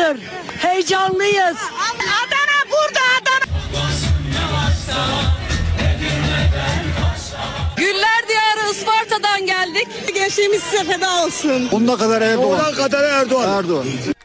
hazır. Heyecanlıyız. Adana burada, Adana. Güller diyarı Isparta'dan geldik. Gençliğimiz size feda olsun. Sonuna kadar Erdoğan. Sonuna kadar Erdoğan.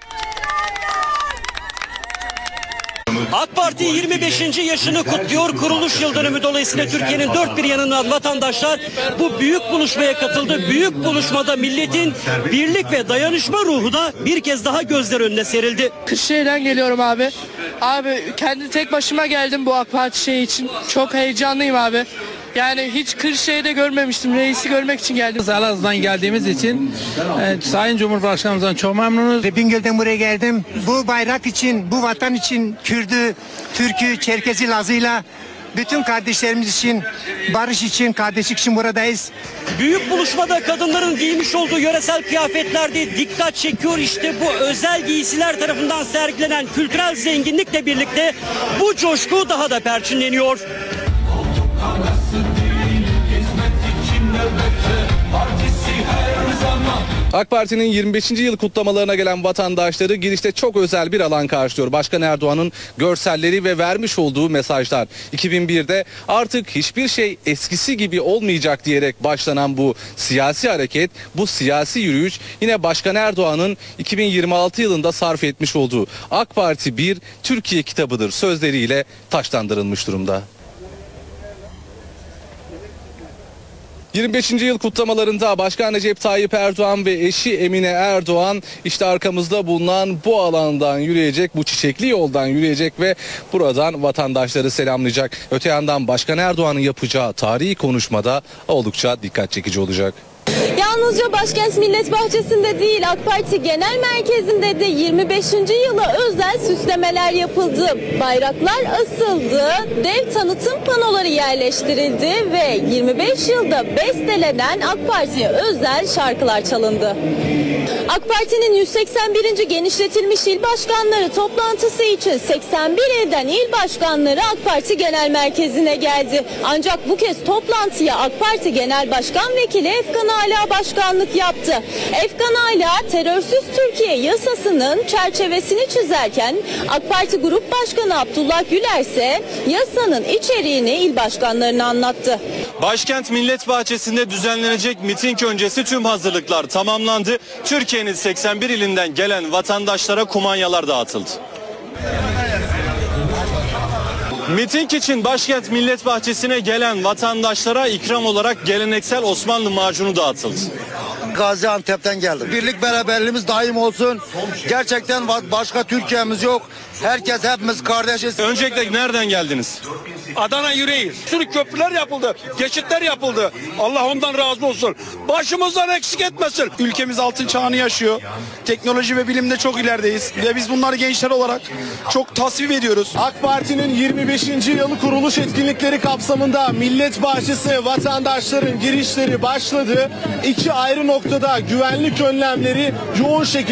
AK Parti 25. yaşını kutluyor. Kuruluş yıl dönümü dolayısıyla Türkiye'nin dört bir yanından vatandaşlar bu büyük buluşmaya katıldı. Büyük buluşmada milletin birlik ve dayanışma ruhu da bir kez daha gözler önüne serildi. Kırşehir'den geliyorum abi. Abi kendi tek başıma geldim bu AK Parti için. Çok heyecanlıyım abi. Yani hiç Kırşehir'de görmemiştim. Reisi görmek için geldim. Elazığ'dan geldiğimiz için Sayın Cumhurbaşkanımızdan çok memnunuz. Bingöl'den buraya geldim. Bu bayrak için, bu vatan için Kürdü, Türk'ü, Çerkezi, Lazı'yla bütün kardeşlerimiz için, barış için, kardeşlik için buradayız. Büyük buluşmada kadınların giymiş olduğu yöresel kıyafetlerde dikkat çekiyor. İşte bu özel giysiler tarafından sergilenen kültürel zenginlikle birlikte bu coşku daha da perçinleniyor. AK Parti'nin 25. yıl kutlamalarına gelen vatandaşları girişte çok özel bir alan karşılıyor. Başkan Erdoğan'ın görselleri ve vermiş olduğu mesajlar. 2001'de artık hiçbir şey eskisi gibi olmayacak diyerek başlanan bu siyasi hareket, bu siyasi yürüyüş yine Başkan Erdoğan'ın 2026 yılında sarf etmiş olduğu AK Parti bir Türkiye kitabıdır sözleriyle taşlandırılmış durumda. 25. yıl kutlamalarında Başkan Recep Tayyip Erdoğan ve eşi Emine Erdoğan işte arkamızda bulunan bu alandan yürüyecek, bu çiçekli yoldan yürüyecek ve buradan vatandaşları selamlayacak. Öte yandan Başkan Erdoğan'ın yapacağı tarihi konuşmada oldukça dikkat çekici olacak. Yalnızca Başkent Millet Bahçesi'nde değil, AK Parti Genel Merkezi'nde de 25. yıla özel süslemeler yapıldı. Bayraklar asıldı, dev tanıtım panoları yerleştirildi ve 25 yılda bestelenen AK Parti'ye özel şarkılar çalındı. AK Parti'nin 181. genişletilmiş il başkanları toplantısı için 81 ilden il başkanları AK Parti Genel Merkezi'ne geldi. Ancak bu kez toplantıya AK Parti Genel Başkan Vekili Efkan Ala başkanlık yaptı. Efkan Ala terörsüz Türkiye yasasının çerçevesini çizerken AK Parti Grup Başkanı Abdullah Güler ise yasanın içeriğini il başkanlarına anlattı. Başkent Millet Bahçesi'nde düzenlenecek miting öncesi tüm hazırlıklar tamamlandı. Türkiye'nin 81 ilinden gelen vatandaşlara kumanyalar dağıtıldı. Miting için Başkent Millet Bahçesi'ne gelen vatandaşlara ikram olarak geleneksel Osmanlı macunu dağıtıldı. Gaziantep'ten geldim. Birlik beraberliğimiz daim olsun. Gerçekten başka Türkiye'miz yok. Herkes hepimiz kardeşiz. Öncelikle nereden geldiniz? Adana yüreği. Sürü köprüler yapıldı, geçitler yapıldı. Allah ondan razı olsun. Başımızdan eksik etmesin. Ülkemiz altın çağını yaşıyor. Teknoloji ve bilimde çok ilerideyiz. Ve biz bunları gençler olarak çok tasvip ediyoruz. AK Parti'nin 25. yılı kuruluş etkinlikleri kapsamında Millet Bahçesi vatandaşların girişleri başladı. İki ayrı noktada güvenlik önlemleri yoğun şekilde